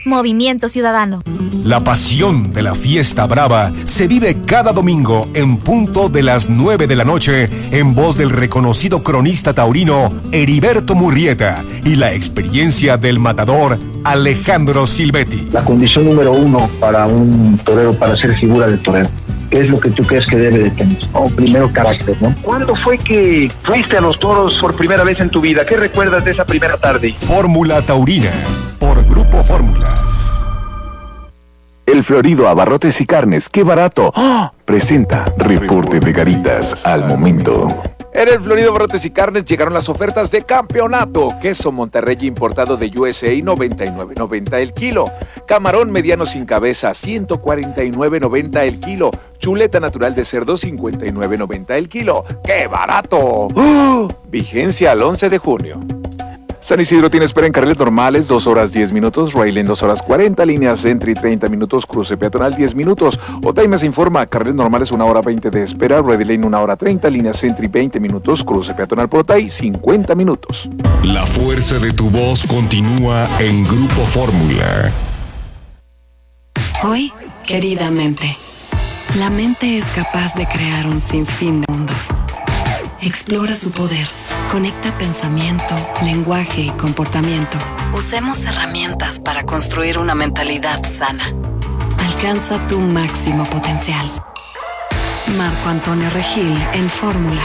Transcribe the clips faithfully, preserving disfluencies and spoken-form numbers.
Movimiento Ciudadano. La pasión de la fiesta brava se vive cada domingo en punto de las nueve de la noche en voz del reconocido cronista taurino Heriberto Murrieta y la experiencia del matador Alejandro Silvetti. La condición número uno para un torero, para ser figura de torero, ¿qué es lo que tú crees que debe de tener? Oh, primero, carácter, ¿no? ¿Cuándo fue que fuiste a los toros por primera vez en tu vida? ¿Qué recuerdas de esa primera tarde? Fórmula Taurina, por Grupo Fórmula. El Florido Abarrotes y Carnes, ¡qué barato! ¡Oh! Presenta Reporte de Garitas al momento. En el Florido Abarrotes y Carnes llegaron las ofertas de campeonato. Queso Monterrey importado de U S A, noventa y nueve noventa el kilo. Camarón mediano sin cabeza, ciento cuarenta y nueve noventa el kilo. Chuleta natural de cerdo, cincuenta y nueve noventa el kilo. ¡Qué barato! ¡Oh! Vigencia al once de junio. San Isidro tiene espera en carriles normales, dos horas diez minutos, rail en dos horas cuarenta, líneas Entry treinta minutos, cruce peatonal diez minutos. Otaimes informa, carriles normales una hora veinte de espera, Red Lane una hora treinta, líneas Entry veinte minutos, cruce peatonal por Otay cincuenta minutos. La fuerza de tu voz continúa en Grupo Fórmula. Hoy, querida mente, la mente es capaz de crear un sinfín de mundos. Explora su poder. Conecta pensamiento, lenguaje y comportamiento. Usemos herramientas para construir una mentalidad sana. Alcanza tu máximo potencial. Marco Antonio Regil en Fórmula.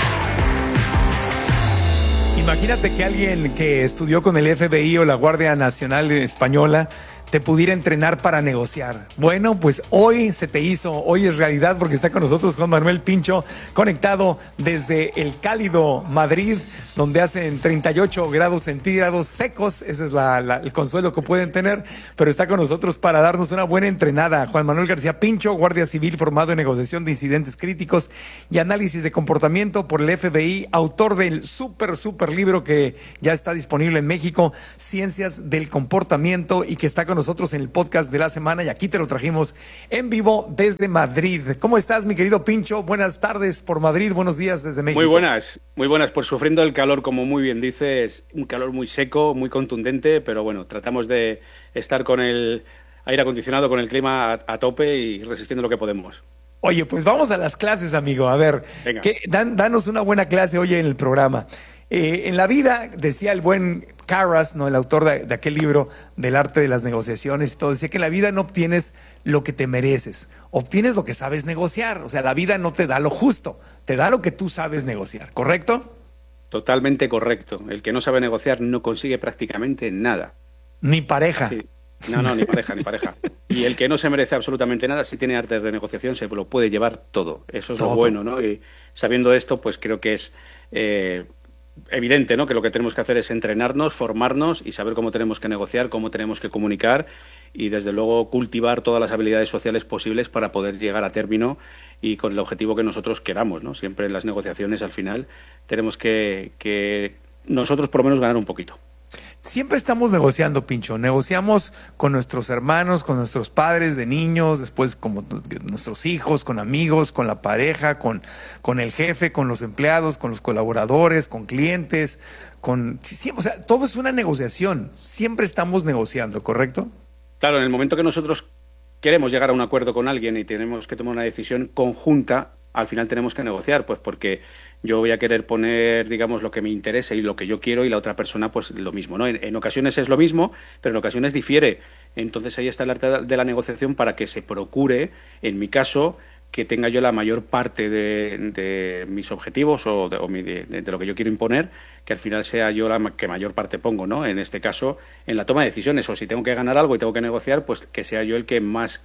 Imagínate que alguien que estudió con el F B I o la Guardia Nacional Española te pudiera entrenar para negociar. Bueno, pues hoy se te hizo, hoy es realidad porque está con nosotros Juan Manuel Pincho, conectado desde el cálido Madrid, donde hacen treinta y ocho grados centígrados secos, ese es la, la, el consuelo que pueden tener, pero está con nosotros para darnos una buena entrenada. Juan Manuel García Pincho, guardia civil formado en negociación de incidentes críticos y análisis de comportamiento por el F B I, autor del súper, súper libro que ya está disponible en México, Ciencias del Comportamiento, y que está con nosotros en el podcast de la semana, y aquí te lo trajimos en vivo desde Madrid. ¿Cómo estás, mi querido Pincho? Buenas tardes por Madrid, buenos días desde México. Muy buenas, muy buenas, pues sufriendo el calor, como muy bien dices, un calor muy seco, muy contundente, pero bueno, tratamos de estar con el aire acondicionado, con el clima a, a tope y resistiendo lo que podemos. Oye, pues vamos a las clases, amigo. A ver, ¿qué, dan, danos una buena clase hoy en el programa. Eh, en la vida, decía el buen Carras, ¿no?, el autor de, de aquel libro del arte de las negociaciones y todo, decía que en la vida no obtienes lo que te mereces, obtienes lo que sabes negociar. O sea, la vida no te da lo justo, te da lo que tú sabes negociar, ¿correcto? Totalmente correcto. El que no sabe negociar no consigue prácticamente nada. Ni pareja. Sí. No, no, ni pareja, ni pareja. Y el que no se merece absolutamente nada, si tiene arte de negociación, se lo puede llevar todo. Eso es todo. Lo bueno, ¿no? Y sabiendo esto, pues creo que es eh, evidente, ¿no?, que lo que tenemos que hacer es entrenarnos, formarnos y saber cómo tenemos que negociar, cómo tenemos que comunicar y, desde luego, cultivar todas las habilidades sociales posibles para poder llegar a término y con el objetivo que nosotros queramos, ¿no? Siempre en las negociaciones, al final, tenemos que, que nosotros, por lo menos, ganar un poquito. Siempre estamos negociando, Pincho. Negociamos con nuestros hermanos, con nuestros padres de niños, después con nuestros hijos, con amigos, con la pareja, con, con el jefe, con los empleados, con los colaboradores, con clientes, con... Sí, o sea, todo es una negociación. Siempre estamos negociando, ¿correcto? Claro, en el momento que nosotros queremos llegar a un acuerdo con alguien y tenemos que tomar una decisión conjunta, al final tenemos que negociar, pues porque yo voy a querer poner, digamos, lo que me interesa y lo que yo quiero, y la otra persona, pues lo mismo, ¿no? En, en ocasiones es lo mismo, pero en ocasiones difiere. Entonces ahí está el arte de la negociación para que se procure, en mi caso, que tenga yo la mayor parte de, de mis objetivos o, de, o mi, de, de lo que yo quiero imponer, que al final sea yo la que mayor parte pongo, ¿no? En este caso, en la toma de decisiones, o si tengo que ganar algo y tengo que negociar, pues que sea yo el que más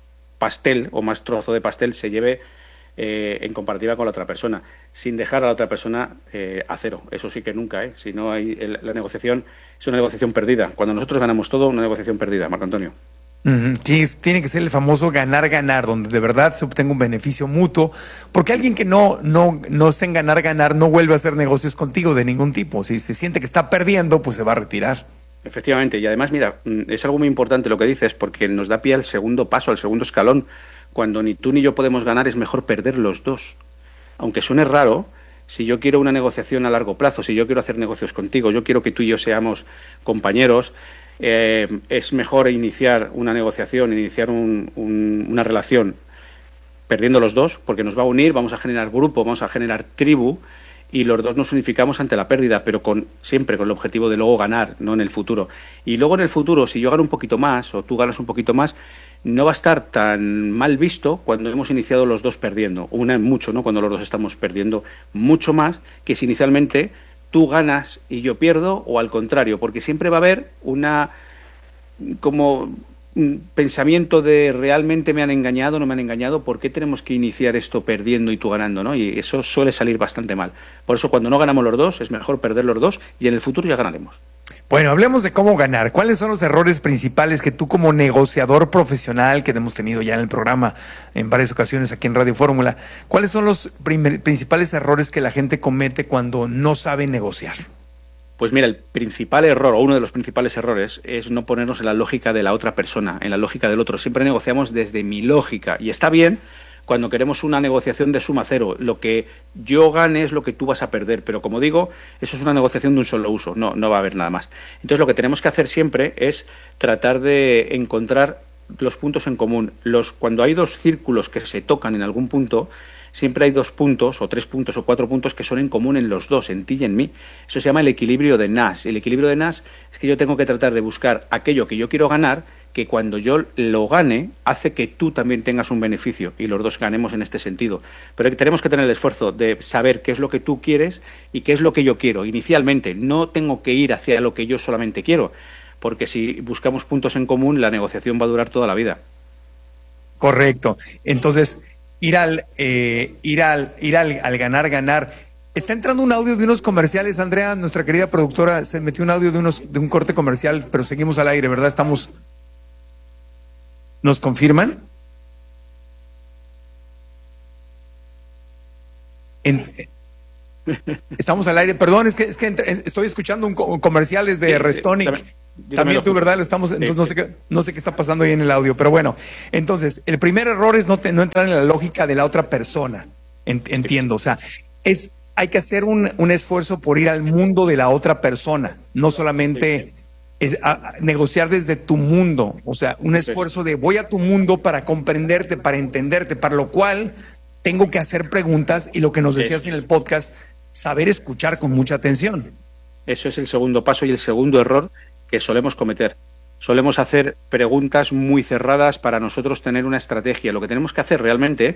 pastel o más trozo de pastel se lleve Eh, en comparativa con la otra persona, sin dejar a la otra persona eh, a cero. Eso sí que nunca, ¿eh? Si no hay el, la negociación es una negociación perdida. Cuando nosotros ganamos todo, una negociación perdida, Marco Antonio. Uh-huh. Sí, tiene que ser el famoso ganar-ganar, donde de verdad se obtenga un beneficio mutuo, porque alguien que no, no, no esté en ganar-ganar no vuelve a hacer negocios contigo de ningún tipo. Si se siente que está perdiendo, pues se va a retirar. Efectivamente, y además, mira, es algo muy importante lo que dices, porque nos da pie al segundo paso, al segundo escalón. Cuando ni tú ni yo podemos ganar, es mejor perder los dos. Aunque suene raro, si yo quiero una negociación a largo plazo, si yo quiero hacer negocios contigo, yo quiero que tú y yo seamos compañeros, eh, es mejor iniciar una negociación, iniciar un, un, una relación perdiendo los dos, porque nos va a unir, vamos a generar grupo, vamos a generar tribu, y los dos nos unificamos ante la pérdida, pero con siempre con el objetivo de luego ganar, no en el futuro. Y luego en el futuro, si yo gano un poquito más o tú ganas un poquito más, no va a estar tan mal visto cuando hemos iniciado los dos perdiendo. Una es mucho, ¿no? Cuando los dos estamos perdiendo mucho más que si inicialmente tú ganas y yo pierdo, o al contrario, porque siempre va a haber una como un pensamiento de realmente me han engañado, no me han engañado, ¿por qué tenemos que iniciar esto perdiendo y tú ganando, ¿no? Y eso suele salir bastante mal. Por eso cuando no ganamos los dos, es mejor perder los dos y en el futuro ya ganaremos. Bueno, hablemos de cómo ganar. ¿Cuáles son los errores principales que tú como negociador profesional, que hemos tenido ya en el programa en varias ocasiones aquí en Radio Fórmula, cuáles son los primer, principales errores que la gente comete cuando no sabe negociar? Pues mira, el principal error, o uno de los principales errores, es no ponernos en la lógica de la otra persona, en la lógica del otro. Siempre negociamos desde mi lógica, y está bien cuando queremos una negociación de suma cero. Lo que yo gane es lo que tú vas a perder, pero como digo, eso es una negociación de un solo uso, no, no va a haber nada más. Entonces lo que tenemos que hacer siempre es tratar de encontrar los puntos en común. Los, cuando hay dos círculos que se tocan en algún punto, siempre hay dos puntos, o tres puntos, o cuatro puntos que son en común en los dos, en ti y en mí. Eso se llama el equilibrio de Nash. El equilibrio de Nash es que yo tengo que tratar de buscar aquello que yo quiero ganar, que cuando yo lo gane, hace que tú también tengas un beneficio y los dos ganemos en este sentido. Pero tenemos que tener el esfuerzo de saber qué es lo que tú quieres y qué es lo que yo quiero. Inicialmente, no tengo que ir hacia lo que yo solamente quiero, porque si buscamos puntos en común, la negociación va a durar toda la vida. Correcto. Entonces, ir al, eh, ir al, ir al, al ganar, ganar. Está entrando un audio de unos comerciales, Andrea, nuestra querida productora, se metió un audio de unos, de un corte comercial, pero seguimos al aire, ¿verdad? Estamos. ¿Nos confirman? En, estamos al aire, perdón, es que, es que entre, estoy escuchando un, un comerciales de sí, Restonic. También, también, también tú, ¿verdad? Lo estamos, entonces sí, no sé qué, no sé qué está pasando ahí en el audio, pero bueno. Entonces, el primer error es no, te, no entrar en la lógica de la otra persona. Entiendo, o sea, es hay que hacer un, un esfuerzo por ir al mundo de la otra persona, no solamente es a, a negociar desde tu mundo, o sea, un esfuerzo de voy a tu mundo para comprenderte, para entenderte, para lo cual tengo que hacer preguntas y lo que nos decías en el podcast, saber escuchar con mucha atención. Eso es el segundo paso y el segundo error que solemos cometer. Solemos hacer preguntas muy cerradas para nosotros tener una estrategia. Lo que tenemos que hacer realmente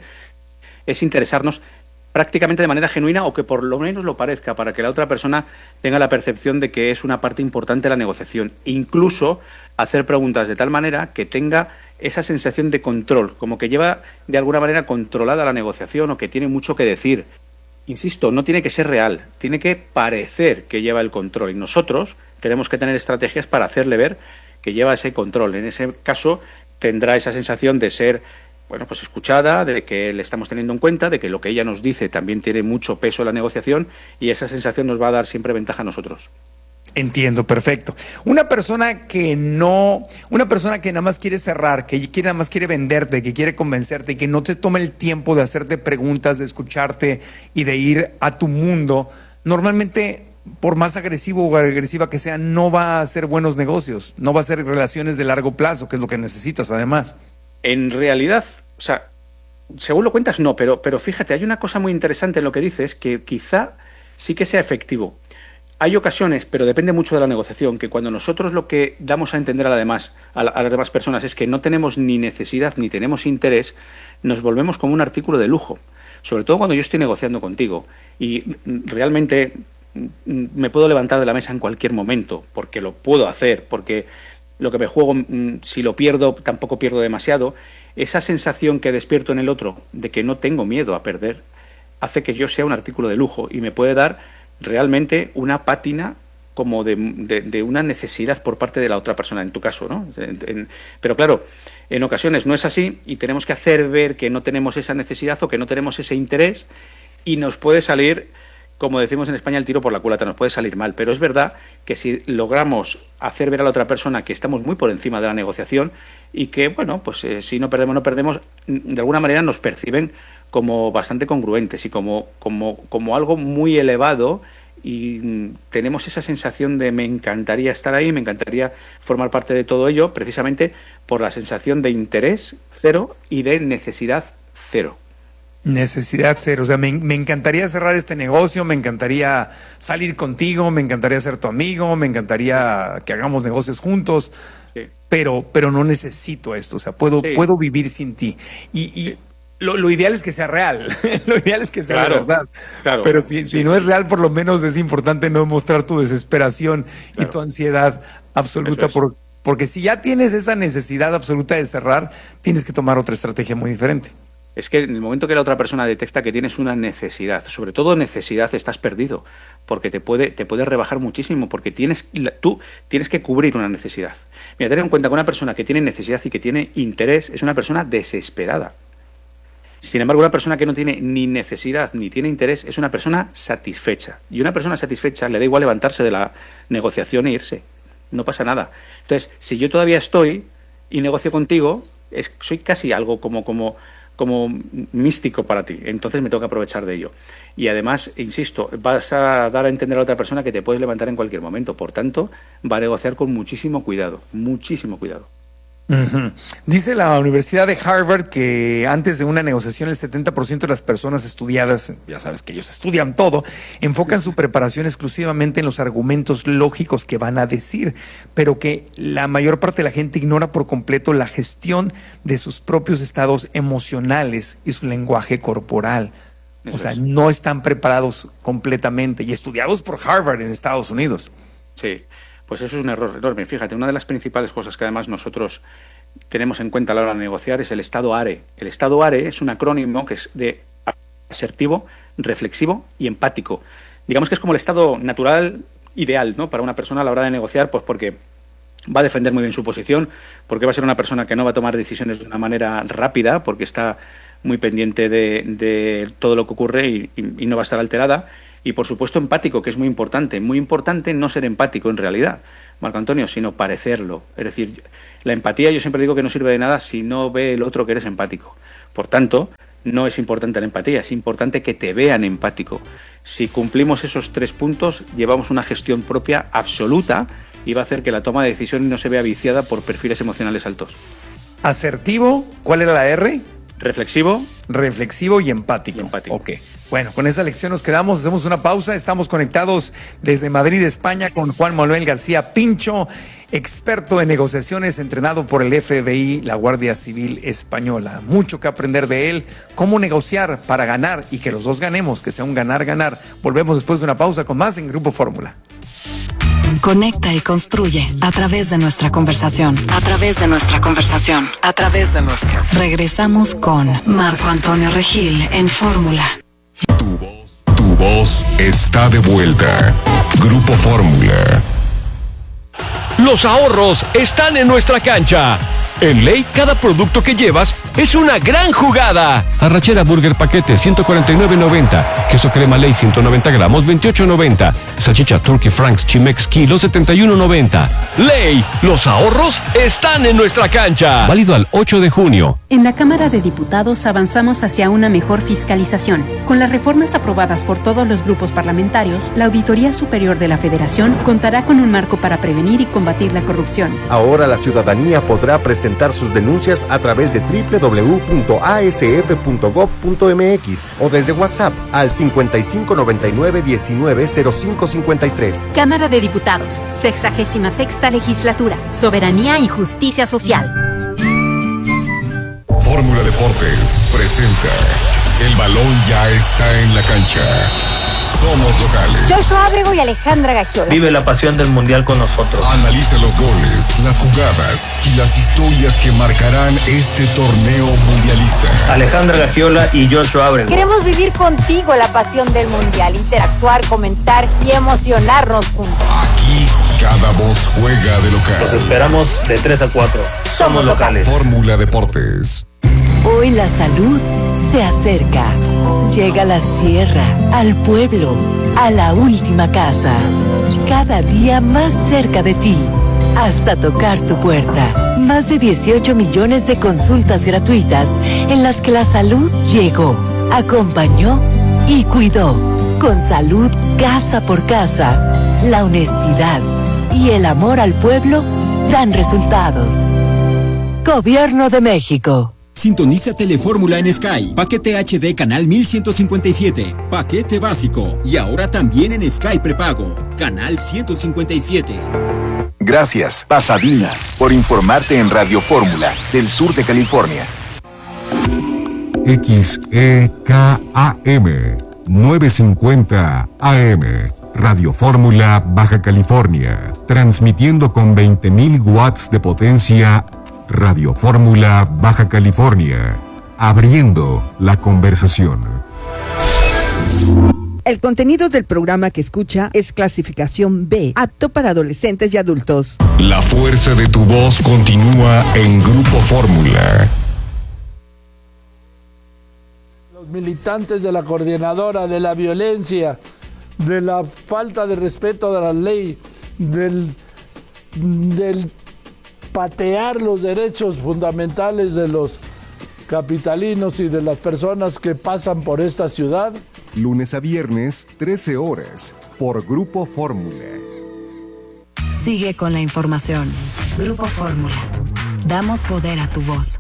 es interesarnos prácticamente de manera genuina, o que por lo menos lo parezca, para que la otra persona tenga la percepción de que es una parte importante de la negociación. Incluso hacer preguntas de tal manera que tenga esa sensación de control, como que lleva de alguna manera controlada la negociación o que tiene mucho que decir. Insisto, no tiene que ser real, tiene que parecer que lleva el control. Y nosotros tenemos que tener estrategias para hacerle ver que lleva ese control. En ese caso tendrá esa sensación de ser, bueno, pues escuchada, de que le estamos teniendo en cuenta, de que lo que ella nos dice también tiene mucho peso en la negociación, y esa sensación nos va a dar siempre ventaja a nosotros. Entiendo, perfecto. Una persona que no, una persona que nada más quiere cerrar, que quiere, nada más quiere venderte, que quiere convencerte y que no te toma el tiempo de hacerte preguntas, de escucharte y de ir a tu mundo, normalmente, por más agresivo o agresiva que sea, no va a hacer buenos negocios, no va a hacer relaciones de largo plazo, que es lo que necesitas además. En realidad, o sea, según lo cuentas, no, pero, pero fíjate, hay una cosa muy interesante en lo que dices, que quizá sí que sea efectivo. Hay ocasiones, pero depende mucho de la negociación, que cuando nosotros lo que damos a entender a, la demás, a, la, a las demás personas es que no tenemos ni necesidad ni tenemos interés, nos volvemos como un artículo de lujo. Sobre todo cuando yo estoy negociando contigo y realmente me puedo levantar de la mesa en cualquier momento, porque lo puedo hacer, porque lo que me juego, si lo pierdo, tampoco pierdo demasiado. Esa sensación que despierto en el otro de que no tengo miedo a perder hace que yo sea un artículo de lujo y me puede dar realmente una pátina como de, de, de una necesidad por parte de la otra persona, en tu caso, ¿no? En, en, pero claro, en ocasiones no es así y tenemos que hacer ver que no tenemos esa necesidad o que no tenemos ese interés, y nos puede salir, como decimos en España, el tiro por la culata, nos puede salir mal. Pero es verdad que si logramos hacer ver a la otra persona que estamos muy por encima de la negociación y que, bueno, pues eh, si no perdemos, no perdemos, de alguna manera nos perciben como bastante congruentes y como, como, como algo muy elevado y mm, tenemos esa sensación de me encantaría estar ahí, me encantaría formar parte de todo ello, precisamente por la sensación de interés cero y de necesidad cero. Necesidad cero, o sea, me, me encantaría cerrar este negocio, me encantaría salir contigo, me encantaría ser tu amigo, me encantaría que hagamos negocios juntos, sí. pero, pero no necesito esto, o sea, puedo, sí. puedo vivir sin ti. Y, y sí. lo, lo ideal es que sea real, lo ideal es que sea claro, verdad, claro. pero si, si no es real, por lo menos es importante no mostrar tu desesperación claro. y tu ansiedad absoluta, es. por, porque si ya tienes esa necesidad absoluta de cerrar, tienes que tomar otra estrategia muy diferente. Es que en el momento que la otra persona detecta que tienes una necesidad, sobre todo necesidad, estás perdido, porque te puede, te puede rebajar muchísimo, porque tienes, tú tienes que cubrir una necesidad. Mira, ten en cuenta que una persona que tiene necesidad y que tiene interés es una persona desesperada. Sin embargo, una persona que no tiene ni necesidad ni tiene interés es una persona satisfecha. Y una persona satisfecha le da igual levantarse de la negociación e irse. No pasa nada. Entonces, si yo todavía estoy y negocio contigo, es, soy casi algo como... como como místico para ti, entonces me tengo que aprovechar de ello. Y además, insisto, vas a dar a entender a la otra persona que te puedes levantar en cualquier momento, por tanto, va a negociar con muchísimo cuidado, muchísimo cuidado. Uh-huh. Dice la Universidad de Harvard que antes de una negociación el setenta por ciento de las personas estudiadas, ya sabes que ellos estudian todo, enfocan su preparación exclusivamente en los argumentos lógicos que van a decir, pero que la mayor parte de la gente ignora por completo la gestión de sus propios estados emocionales y su lenguaje corporal. O sea, no están preparados completamente y estudiados por Harvard en Estados Unidos. Sí. Pues eso es un error enorme. Fíjate, una de las principales cosas que además nosotros tenemos en cuenta a la hora de negociar es el estado A R E. El estado A R E es un acrónimo que es de asertivo, reflexivo y empático. Digamos que es como el estado natural ideal, ¿no?, para una persona a la hora de negociar, pues porque va a defender muy bien su posición, porque va a ser una persona que no va a tomar decisiones de una manera rápida, porque está muy pendiente de, de todo lo que ocurre y, y, y no va a estar alterada. Y, por supuesto, empático, que es muy importante. Muy importante no ser empático en realidad, Marco Antonio, sino parecerlo. Es decir, la empatía yo siempre digo que no sirve de nada si no ve el otro que eres empático. Por tanto, no es importante la empatía, es importante que te vean empático. Si cumplimos esos tres puntos, llevamos una gestión propia absoluta y va a hacer que la toma de decisiones no se vea viciada por perfiles emocionales altos. Asertivo, ¿cuál era la R? Reflexivo. Reflexivo y empático. Y empático. Ok. Bueno, con esa lección nos quedamos, hacemos una pausa, estamos conectados desde Madrid, España, con Juan Manuel García Pincho, experto en negociaciones, entrenado por el F B I, la Guardia Civil Española. Mucho que aprender de él, cómo negociar para ganar y que los dos ganemos, que sea un ganar-ganar. Volvemos después de una pausa con más en Grupo Fórmula. Conecta y construye a través de nuestra conversación, a través de nuestra conversación, a través de nuestra. Regresamos con Marco Antonio Regil en Fórmula. Tu voz, tu voz está de vuelta. Grupo Fórmula. Los ahorros están en nuestra cancha. En Ley, cada producto que llevas es una gran jugada. Arrachera Burger Paquete, ciento cuarenta y nueve noventa. Queso crema Ley, ciento noventa gramos, veintiocho noventa. Salchicha Turkey Franks Chimex Kilo, setenta y uno noventa. Ley, los ahorros están en nuestra cancha. Válido al ocho de junio. En la Cámara de Diputados avanzamos hacia una mejor fiscalización. Con las reformas aprobadas por todos los grupos parlamentarios, la Auditoría Superior de la Federación contará con un marco para prevenir y combatir la corrupción. Ahora la ciudadanía podrá presentar sus denuncias a través de doble u doble u doble u punto a s f punto gob punto m x o desde WhatsApp al cincuenta y cinco noventa y nueve diecinueve cero cinco cincuenta y tres. Cámara de Diputados, sexagésima sexta legislatura, soberanía y justicia social. Fórmula Deportes presenta El balón ya está en la cancha. Somos locales. Joshua Ábrego y Alejandra Gagiola. Vive la pasión del mundial con nosotros. Analiza los goles, las jugadas y las historias que marcarán este torneo mundialista. Alejandra Gagiola y Joshua Ábrego. Queremos vivir contigo la pasión del mundial, interactuar, comentar y emocionarnos juntos. Aquí cada voz juega de local. Los esperamos de tres a cuatro. Somos locales. Fórmula Deportes. Hoy la salud se acerca. Llega a la sierra, al pueblo, a la última casa. Cada día más cerca de ti, hasta tocar tu puerta. Más de dieciocho millones de consultas gratuitas en las que la salud llegó, acompañó y cuidó. Con salud casa por casa, la honestidad y el amor al pueblo dan resultados. Gobierno de México. Sintoniza Telefórmula en Sky. Paquete H D canal mil ciento cincuenta y siete. Paquete básico. Y ahora también en Sky prepago. Canal ciento cincuenta y siete. Gracias, Pasadena, por informarte en Radio Fórmula del sur de California. X E K A M novecientos cincuenta A M, Radio Fórmula, Baja California, transmitiendo con veinte mil watts de potencia. Radio Fórmula, Baja California, abriendo la conversación. El contenido del programa que escucha es clasificación B, apto para adolescentes y adultos. La fuerza de tu voz continúa en Grupo Fórmula. Los militantes de la coordinadora de la violencia, de la falta de respeto a la ley, del, del patear los derechos fundamentales de los capitalinos y de las personas que pasan por esta ciudad. Lunes a viernes, trece horas, por Grupo Fórmula. Sigue con la información. Grupo Fórmula. Damos poder a tu voz.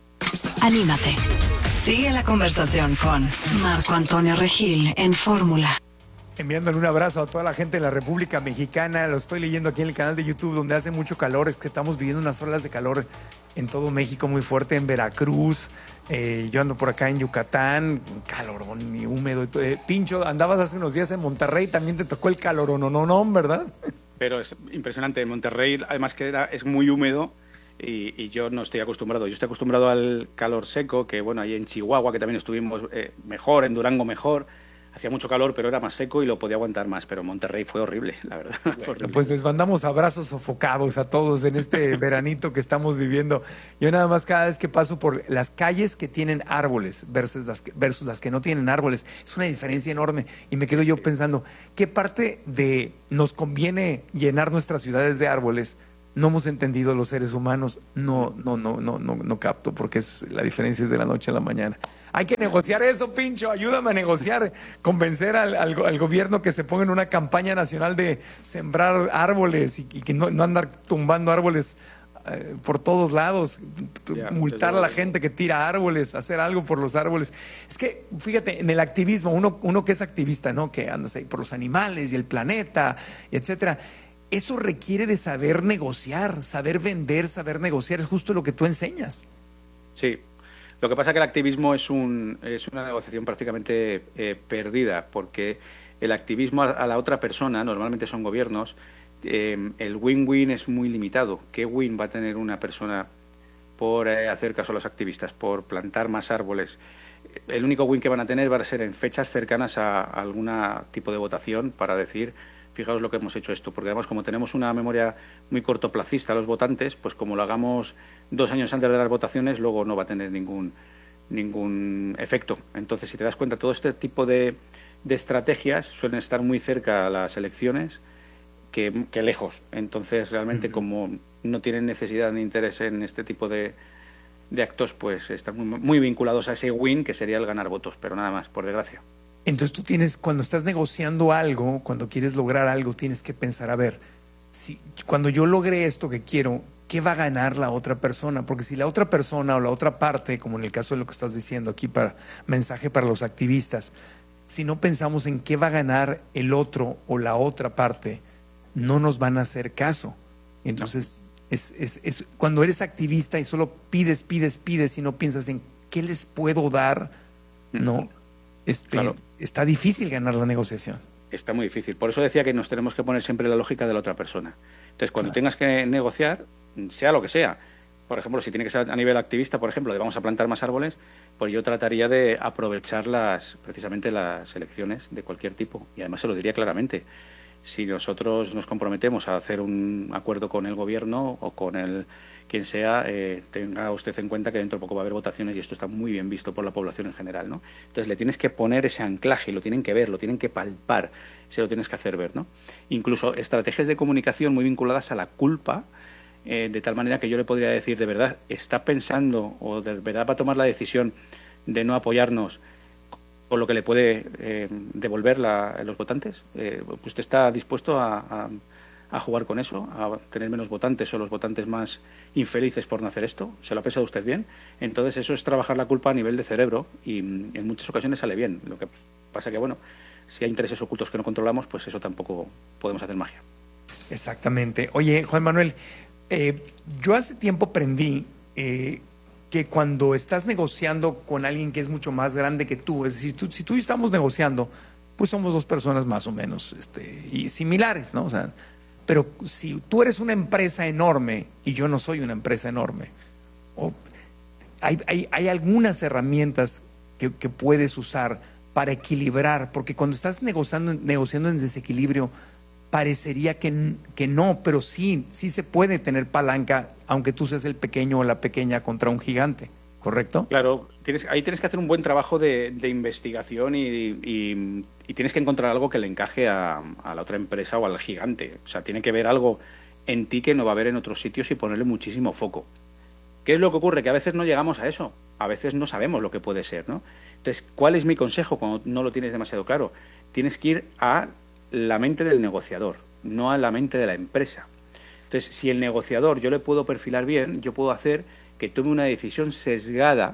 Anímate. Sigue la conversación con Marco Antonio Regil en Fórmula. Enviándole un abrazo a toda la gente de la República Mexicana. Lo estoy leyendo aquí en el canal de YouTube, donde hace mucho calor. Es que estamos viviendo unas olas de calor en todo México muy fuerte, en Veracruz. Eh, yo ando por acá en Yucatán, calorón y húmedo. Eh, Pincho, andabas hace unos días en Monterrey, también te tocó el calorón, no, no, no, ¿verdad? Pero es impresionante. En Monterrey, además que era, es muy húmedo. Y, y yo no estoy acostumbrado. Yo estoy acostumbrado al calor seco, que bueno, ahí en Chihuahua, que también estuvimos eh, mejor, en Durango mejor. Hacía mucho calor, pero era más seco y lo podía aguantar más. Pero Monterrey fue horrible, la verdad. Bueno, fue horrible. Pues les mandamos abrazos sofocados a todos en este veranito que estamos viviendo. Yo nada más cada vez que paso por las calles que tienen árboles versus las que, versus las que no tienen árboles, es una diferencia enorme. Y me quedo yo pensando, ¿qué parte de nos conviene llenar nuestras ciudades de árboles? No hemos entendido los seres humanos, no, no, no, no, no, no capto, porque es, la diferencia es de la noche a la mañana. Hay que negociar eso, Pincho, ayúdame a negociar, convencer al, al, al gobierno que se ponga en una campaña nacional de sembrar árboles y, y que no, no andar tumbando árboles eh, por todos lados, yeah, multar a la gente que tira árboles, hacer algo por los árboles. Es que, fíjate, en el activismo, uno, uno que es activista, ¿no? Que andas ahí por los animales y el planeta, etcétera. Eso requiere de saber negociar, saber vender, saber negociar. Es justo lo que tú enseñas. Sí. Lo que pasa es que el activismo es, un, es una negociación prácticamente eh, perdida, porque el activismo a, a la otra persona, normalmente son gobiernos, eh, el win-win es muy limitado. ¿Qué win va a tener una persona por eh, hacer caso a los activistas, por plantar más árboles? El único win que van a tener va a ser en fechas cercanas a, a algún tipo de votación para decir... Fijaos lo que hemos hecho esto, porque además como tenemos una memoria muy cortoplacista los votantes, pues como lo hagamos dos años antes de las votaciones, luego no va a tener ningún ningún efecto. Entonces, si te das cuenta, todo este tipo de, de estrategias suelen estar muy cerca a las elecciones que, que lejos. Entonces, realmente, uh-huh. como no tienen necesidad ni interés en este tipo de, de actos, pues están muy, muy vinculados a ese win, que sería el ganar votos, pero nada más, por desgracia. Entonces tú tienes, cuando estás negociando algo, cuando quieres lograr algo, tienes que pensar, a ver, si cuando yo logré esto que quiero, ¿qué va a ganar la otra persona? Porque si la otra persona o la otra parte, como en el caso de lo que estás diciendo aquí, para mensaje para los activistas, si no pensamos en qué va a ganar el otro o la otra parte, no nos van a hacer caso. Entonces, no. es, es, es cuando eres activista y solo pides, pides, pides y no piensas en qué les puedo dar, no. Este, claro. Está difícil ganar la negociación. Está muy difícil. Por eso decía que nos tenemos que poner siempre la lógica de la otra persona. Entonces, cuando claro. tengas que negociar, sea lo que sea, por ejemplo, si tiene que ser a nivel activista, por ejemplo, de vamos a plantar más árboles, pues yo trataría de aprovechar las, precisamente las elecciones de cualquier tipo. Y además se lo diría claramente. Si nosotros nos comprometemos a hacer un acuerdo con el gobierno o con el quien sea, eh, tenga usted en cuenta que dentro de poco va a haber votaciones y esto está muy bien visto por la población en general, ¿no? Entonces le tienes que poner ese anclaje, lo tienen que ver, lo tienen que palpar, se lo tienes que hacer ver, ¿no? Incluso estrategias de comunicación muy vinculadas a la culpa, eh, de tal manera que yo le podría decir, de verdad, está pensando o de verdad va a tomar la decisión de no apoyarnos por lo que le puede eh, devolver la, los votantes, eh, ¿usted está dispuesto a, a, a jugar con eso, a tener menos votantes o los votantes más infelices por no hacer esto? ¿Se lo ha pensado usted bien? Entonces eso es trabajar la culpa a nivel de cerebro y en muchas ocasiones sale bien. Lo que pasa que, bueno, si hay intereses ocultos que no controlamos, pues eso tampoco podemos hacer magia. Exactamente. Oye, Juan Manuel, eh, yo hace tiempo aprendí eh, que cuando estás negociando con alguien que es mucho más grande que tú, es decir, tú, si tú y yo estamos negociando, pues somos dos personas más o menos este, y similares, ¿no? O sea, pero si tú eres una empresa enorme y yo no soy una empresa enorme, o hay, hay, hay algunas herramientas que, que puedes usar para equilibrar, porque cuando estás negociando, negociando en desequilibrio, parecería que, que no, pero sí, sí se puede tener palanca, aunque tú seas el pequeño o la pequeña contra un gigante, ¿correcto? Claro, tienes, ahí tienes que hacer un buen trabajo de, de investigación y, y, y tienes que encontrar algo que le encaje a, a la otra empresa o al gigante. O sea, tiene que ver algo en ti que no va a haber en otros sitios y ponerle muchísimo foco. ¿Qué es lo que ocurre? Que a veces no llegamos a eso, a veces no sabemos lo que puede ser, ¿no? Entonces, ¿cuál es mi consejo cuando no lo tienes demasiado claro? Tienes que ir a la mente del negociador, no a la mente de la empresa. Entonces, si el negociador yo le puedo perfilar bien, yo puedo hacer que tome una decisión sesgada,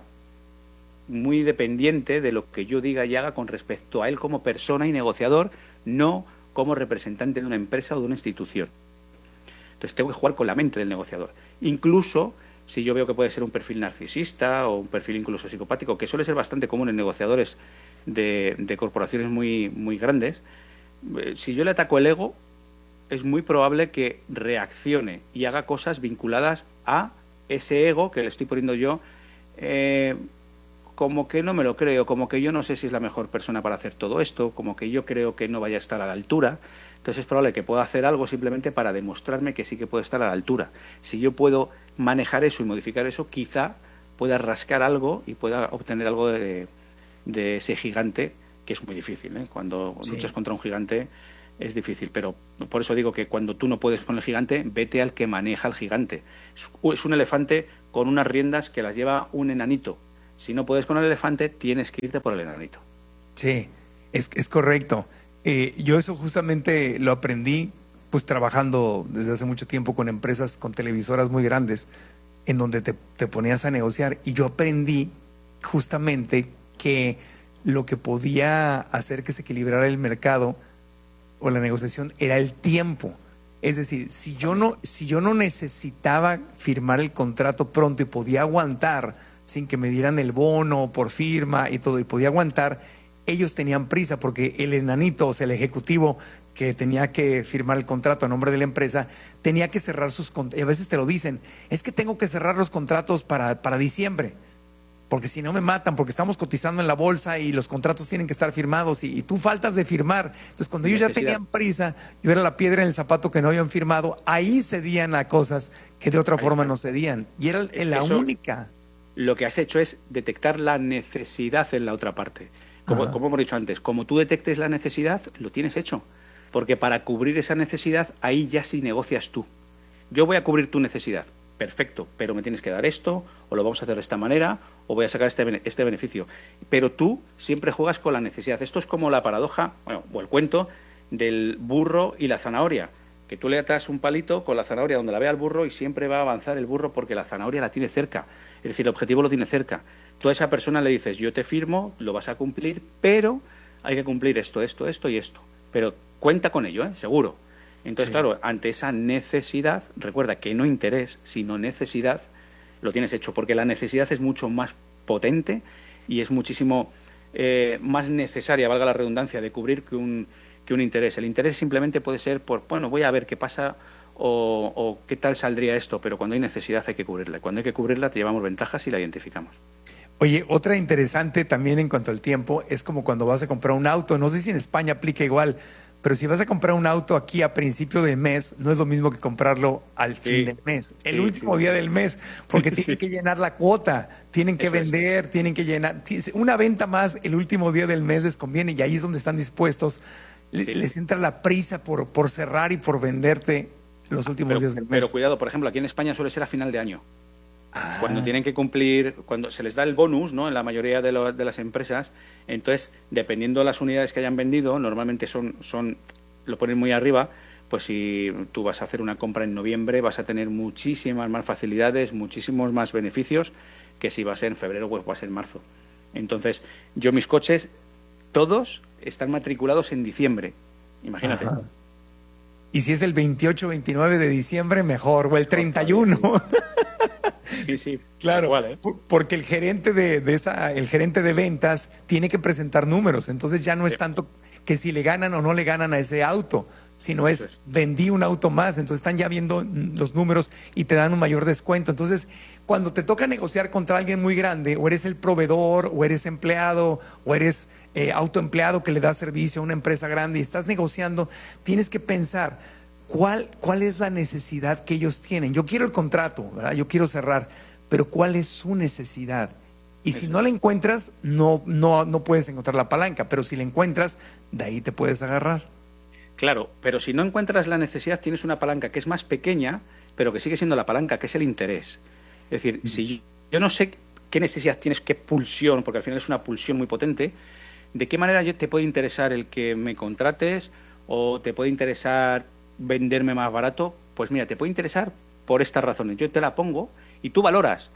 muy dependiente de lo que yo diga y haga con respecto a él como persona y negociador, no como representante de una empresa o de una institución. Entonces, tengo que jugar con la mente del negociador. Incluso si yo veo que puede ser un perfil narcisista o un perfil incluso psicopático, que suele ser bastante común en negociadores de, de corporaciones muy, muy grandes, si yo le ataco el ego, es muy probable que reaccione y haga cosas vinculadas a ese ego que le estoy poniendo yo, eh, como que no me lo creo, como que yo no sé si es la mejor persona para hacer todo esto, como que yo creo que no vaya a estar a la altura. Entonces es probable que pueda hacer algo simplemente para demostrarme que sí que puede estar a la altura. Si yo puedo manejar eso y modificar eso, quizá pueda rascar algo y pueda obtener algo de, de ese gigante, que es muy difícil, ¿eh? Cuando sí. luchas contra un gigante es difícil, pero por eso digo que cuando tú no puedes con el gigante, vete al que maneja al gigante. Es un elefante con unas riendas que las lleva un enanito. Si no puedes con el elefante, tienes que irte por el enanito. Sí, es, es correcto. Eh, yo eso justamente lo aprendí pues trabajando desde hace mucho tiempo con empresas, con televisoras muy grandes, en donde te, te ponías a negociar, y yo aprendí justamente que lo que podía hacer que se equilibrara el mercado o la negociación era el tiempo. Es decir, si yo no, si yo no necesitaba firmar el contrato pronto y podía aguantar sin que me dieran el bono por firma y todo, y podía aguantar, ellos tenían prisa porque el enanito, o sea, el ejecutivo que tenía que firmar el contrato a nombre de la empresa, tenía que cerrar sus contratos. Y a veces te lo dicen, es que tengo que cerrar los contratos para, para diciembre, porque si no me matan, porque estamos cotizando en la bolsa y los contratos tienen que estar firmados y, y tú faltas de firmar. Entonces, cuando ellos ya tenían prisa, yo era la piedra en el zapato que no habían firmado, ahí cedían a cosas que de otra ahí forma está. no cedían. Y era es la eso, única. Lo que has hecho es detectar la necesidad en la otra parte. Como, como hemos dicho antes, como tú detectes la necesidad, lo tienes hecho. Porque para cubrir esa necesidad, ahí ya sí negocias tú. Yo voy a cubrir tu necesidad. Perfecto, pero me tienes que dar esto, o lo vamos a hacer de esta manera, o voy a sacar este, este beneficio. Pero tú siempre juegas con la necesidad. Esto es como la paradoja, bueno, o el cuento del burro y la zanahoria, que tú le atas un palito con la zanahoria donde la vea el burro y siempre va a avanzar el burro porque la zanahoria la tiene cerca. Es decir, el objetivo lo tiene cerca. Tú a esa persona le dices, yo te firmo, lo vas a cumplir, pero hay que cumplir esto, esto, esto y esto. Pero cuenta con ello, ¿eh? Seguro. Entonces, sí. claro, ante esa necesidad, recuerda que no interés, sino necesidad, lo tienes hecho, porque la necesidad es mucho más potente y es muchísimo eh, más necesaria, valga la redundancia, de cubrir que un, que un interés. El interés simplemente puede ser por, bueno, voy a ver qué pasa o, o qué tal saldría esto, pero cuando hay necesidad hay que cubrirla. Cuando hay que cubrirla te llevamos ventajas y la identificamos. Oye, otra interesante también en cuanto al tiempo es como cuando vas a comprar un auto. No sé si en España aplica igual, pero si vas a comprar un auto aquí a principio de mes, no es lo mismo que comprarlo al fin sí, del mes, el sí, último sí. día del mes, porque tienen sí. que llenar la cuota, tienen que Eso vender, es. tienen que llenar. Una venta más el último día del mes les conviene y ahí es donde están dispuestos. Sí. Les entra la prisa por, por cerrar y por venderte los últimos pero, días del mes. Pero cuidado, por ejemplo, aquí en España suele ser a final de año. Ah. Cuando tienen que cumplir, cuando se les da el bonus, ¿no? En la mayoría de, lo, de las empresas, entonces, dependiendo de las unidades que hayan vendido, normalmente son, son, lo ponen muy arriba, pues si tú vas a hacer una compra en noviembre, vas a tener muchísimas más facilidades, muchísimos más beneficios que si va a ser en febrero o va a ser en marzo. Entonces, yo mis coches, todos están matriculados en diciembre. Imagínate. Ajá. Y si es el veintiocho, veintinueve de diciembre, mejor, o el treinta y uno. Sí, sí. Claro, igual, ¿eh? Porque el gerente de, de esa, el gerente de ventas tiene que presentar números, entonces ya no es tanto que si le ganan o no le ganan a ese auto, sino es vendí un auto más, entonces están ya viendo los números y te dan un mayor descuento. Entonces, cuando te toca negociar contra alguien muy grande, o eres el proveedor, o eres empleado, o eres eh, autoempleado que le da servicio a una empresa grande y estás negociando, tienes que pensar cuál, cuál es la necesidad que ellos tienen. Yo quiero el contrato, ¿verdad? Yo quiero cerrar, pero ¿cuál es su necesidad? Y si no la encuentras, no, no, no puedes encontrar la palanca, pero si la encuentras, de ahí te puedes agarrar. Claro, pero si no encuentras la necesidad, tienes una palanca que es más pequeña, pero que sigue siendo la palanca, que es el interés. Es decir, mm. si yo no sé qué necesidad tienes, qué pulsión, porque al final es una pulsión muy potente, ¿de qué manera yo te puede interesar el que me contrates o te puede interesar venderme más barato? Pues mira, te puede interesar por estas razones. Yo te la pongo y tú valoras.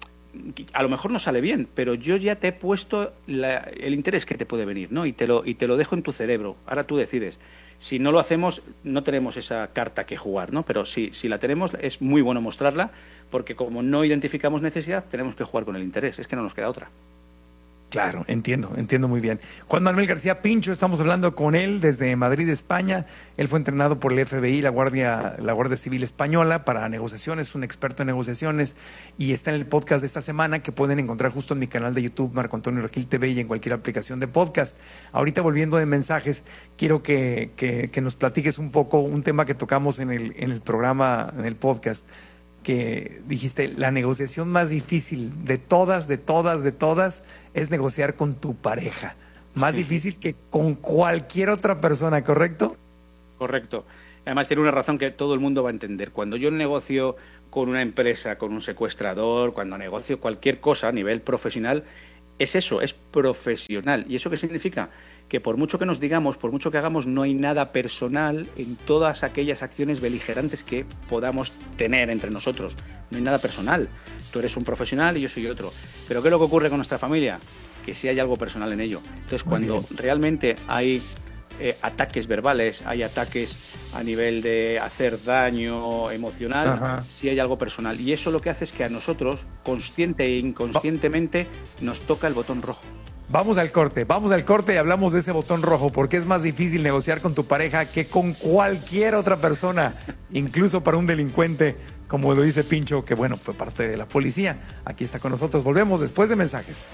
A lo mejor no sale bien, pero yo ya te he puesto la, el interés que te puede venir, ¿no? Y te lo, y te lo dejo en tu cerebro. Ahora tú decides. Si no lo hacemos, no tenemos esa carta que jugar, ¿no? Pero si, si la tenemos, es muy bueno mostrarla, porque como no identificamos necesidad, tenemos que jugar con el interés. Es que no nos queda otra. Claro, entiendo, entiendo muy bien. Juan Manuel García Pincho, estamos hablando con él desde Madrid, España. Él fue entrenado por el F B I, la Guardia, la Guardia Civil Española, para negociaciones, es un experto en negociaciones, y está en el podcast de esta semana que pueden encontrar justo en mi canal de YouTube, Marco Antonio Regil T V, y en cualquier aplicación de podcast. Ahorita, volviendo de mensajes, quiero que, que, que nos platiques un poco un tema que tocamos en el, en el programa, en el podcast, que dijiste, la negociación más difícil de todas, de todas, de todas, es negociar con tu pareja. Más sí. difícil que con cualquier otra persona, ¿correcto? Correcto. Además tiene una razón que todo el mundo va a entender. Cuando yo negocio con una empresa, con un secuestrador, cuando negocio cualquier cosa a nivel profesional, es eso, es profesional. ¿Y eso qué significa? Que por mucho que nos digamos, por mucho que hagamos, no hay nada personal en todas aquellas acciones beligerantes que podamos tener entre nosotros. No hay nada personal. Tú eres un profesional y yo soy otro. Pero ¿qué es lo que ocurre con nuestra familia? Que sí hay algo personal en ello. Entonces, cuando realmente hay eh, ataques verbales, hay ataques a nivel de hacer daño emocional, Ajá. sí hay algo personal. Y eso lo que hace es que a nosotros, consciente e inconscientemente, nos toca el botón rojo. Vamos al corte, vamos al corte y hablamos de ese botón rojo, porque es más difícil negociar con tu pareja que con cualquier otra persona, incluso para un delincuente, como lo dice Pincho, que bueno, fue parte de la policía. Aquí está con nosotros, volvemos después de mensajes.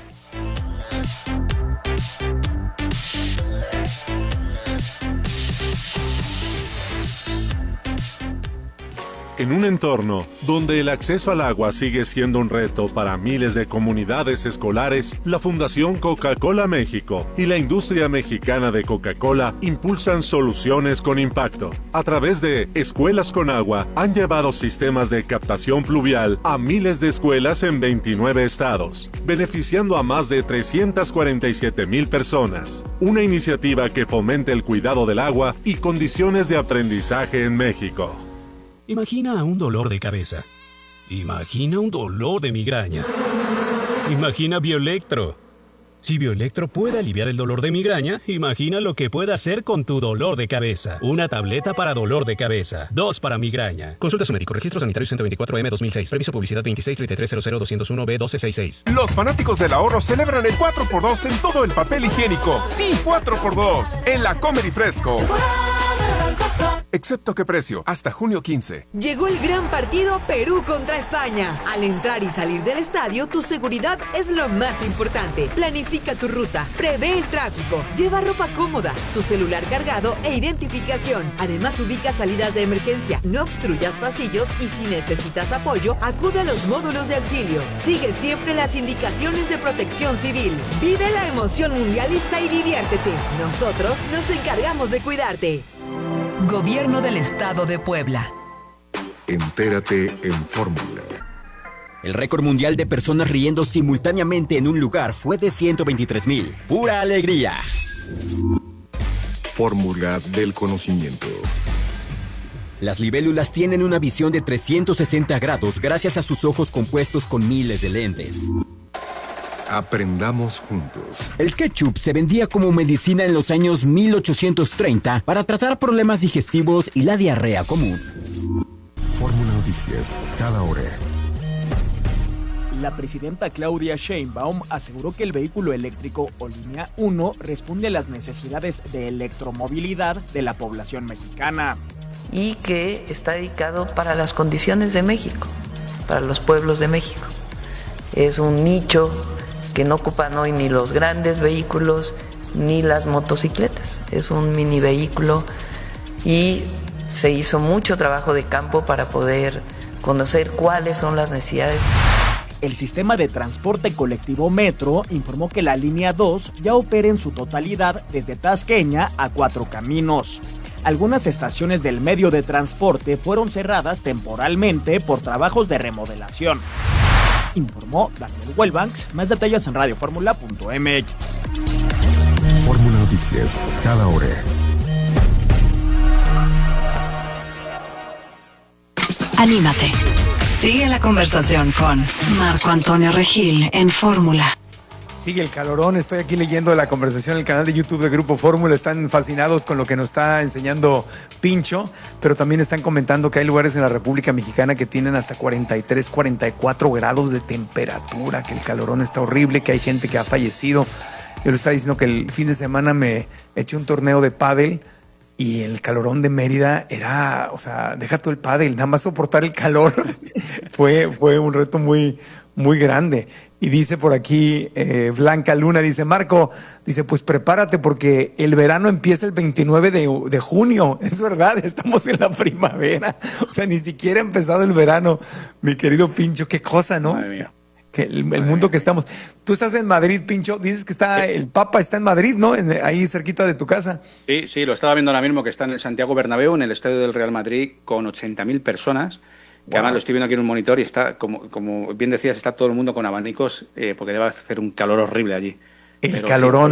En un entorno donde el acceso al agua sigue siendo un reto para miles de comunidades escolares, la Fundación Coca-Cola México y la industria mexicana de Coca-Cola impulsan soluciones con impacto. A través de Escuelas con Agua, han llevado sistemas de captación pluvial a miles de escuelas en veintinueve estados, beneficiando a más de trescientas cuarenta y siete mil personas. Una iniciativa que fomenta el cuidado del agua y condiciones de aprendizaje en México. Imagina un dolor de cabeza. Imagina un dolor de migraña. Imagina Bioelectro. Si Bioelectro puede aliviar el dolor de migraña, imagina lo que puede hacer con tu dolor de cabeza. Una tableta para dolor de cabeza. Dos para migraña. Consulta a su médico. Registro sanitario ciento veinticuatro M dos mil seis. Permiso publicidad veintiséis treinta y tres cero cero doscientos uno B doce sesenta y seis. Los fanáticos del ahorro celebran el cuatro por dos en todo el papel higiénico. Sí, cuatro por dos. En la Comer y Fresco. Excepto qué precio, hasta junio quince. Llegó el gran partido Perú contra España. Al entrar y salir del estadio, tu seguridad es lo más importante. Planifica tu ruta, prevé el tráfico, lleva ropa cómoda, tu celular cargado e identificación. Además, ubica salidas de emergencia, no obstruyas pasillos y si necesitas apoyo, acude a los módulos de auxilio. Sigue siempre las indicaciones de Protección Civil. Vive la emoción mundialista y diviértete. Nosotros nos encargamos de cuidarte. Gobierno del Estado de Puebla. Entérate en Fórmula. El récord mundial de personas riendo simultáneamente en un lugar fue de ciento veintitrés mil. ¡Pura alegría! Fórmula del conocimiento. Las libélulas tienen una visión de trescientos sesenta grados gracias a sus ojos compuestos con miles de lentes. Aprendamos juntos. El ketchup se vendía como medicina en los años mil ochocientos treinta para tratar problemas digestivos y la diarrea común. Fórmula Noticias, cada hora. La presidenta Claudia Sheinbaum aseguró que el vehículo eléctrico o línea uno responde a las necesidades de electromovilidad de la población mexicana. Y que está dedicado para las condiciones de México, para los pueblos de México. Es un nicho que no ocupan hoy ni los grandes vehículos ni las motocicletas. Es un mini vehículo y se hizo mucho trabajo de campo para poder conocer cuáles son las necesidades. El sistema de transporte colectivo Metro informó que la línea dos ya opera en su totalidad desde Tasqueña a Cuatro Caminos. Algunas estaciones del medio de transporte fueron cerradas temporalmente por trabajos de remodelación. Informó Daniel Wellbanks. Más detalles en radio fórmula punto m x. Fórmula Noticias, cada hora. Anímate. Sigue la conversación con Marco Antonio Regil en Fórmula. Sigue el calorón, estoy aquí leyendo la conversación en el canal de YouTube de Grupo Fórmula, están fascinados con lo que nos está enseñando Pincho, pero también están comentando que hay lugares en la República Mexicana que tienen hasta cuarenta y tres, cuarenta y cuatro grados de temperatura, que el calorón está horrible, que hay gente que ha fallecido. Yo le estaba diciendo que el fin de semana me eché un torneo de pádel y el calorón de Mérida era, o sea, deja todo el pádel, nada más soportar el calor fue, fue un reto muy, muy grande. Y dice por aquí eh, Blanca Luna, dice Marco, dice pues prepárate porque el verano empieza el veintinueve de, de junio. Es verdad, estamos en la primavera. O sea, ni siquiera ha empezado el verano, mi querido Pincho. Qué cosa, ¿no? Madre mía. Que el, el mundo que estamos. Tú estás en Madrid, Pincho. Dices que está el Papa está en Madrid, ¿no? En, ahí cerquita de tu casa. Sí, sí, lo estaba viendo ahora mismo, que está en el Santiago Bernabéu, en el estadio del Real Madrid, con ochenta mil personas. Que wow. Además lo estoy viendo aquí en un monitor y está, como, como bien decías, está todo el mundo con abanicos, eh, porque debe hacer un calor horrible allí. El Pero calorón. Sí,